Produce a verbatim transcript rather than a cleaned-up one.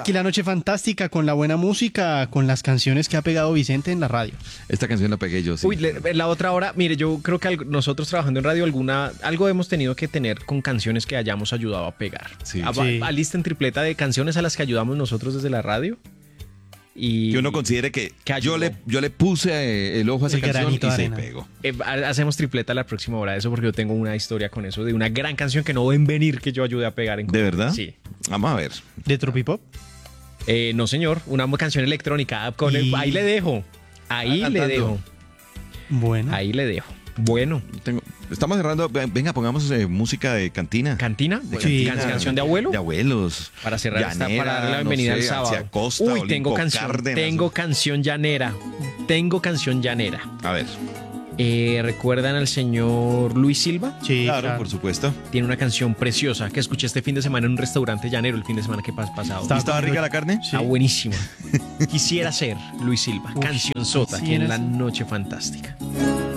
aquí la noche fantástica con la buena música, con las canciones que ha pegado Vicente en la radio. Esta canción la pegué yo, sí. Uy, le- en la otra hora, mire, yo creo que algo- nosotros trabajando en radio, alguna, algo hemos tenido que tener con canciones que hayamos ayudado a pegar. Sí. A- Sí. a- Alisten tripleta de canciones a las que ayudamos nosotros desde la radio. Y Que uno considere que, que yo, ayudó. le, yo le puse eh, el ojo a esa El canción y granito de se arena. pegó. Eh, ha- hacemos tripleta la próxima hora de eso porque yo tengo una historia con eso de una gran canción que no ven venir que yo ayude a pegar en ¿De verdad? Sí. Vamos a ver. ¿De Tropipop? Eh, no, señor, una canción electrónica. Con el- Y- ahí le dejo. Ahí Ah, le cantando. dejo. Bueno. Ahí le dejo. Bueno, Tengo- estamos cerrando. Venga, pongamos eh, música de cantina. ¿cantina? De Bueno, Sí. can- canción de abuelo. De abuelos. Para cerrar esta, Llanera, para darle la no bienvenida sé, al sábado. hacia Costa, Uy, Olimpo tengo canción, Cárdenas. tengo canción llanera. Tengo canción llanera. A ver. Eh, ¿Recuerdan al señor Luis Silva? Sí, claro, claro. por supuesto. Tiene una canción preciosa que escuché este fin de semana en un restaurante llanero, el fin de semana que pas- pasado. Está- ¿Y estaba rica la carne? Sí. Está buenísima. Quisiera ser Luis Silva. Uy, Canción sota aquí quisiera en la ser. noche fantástica.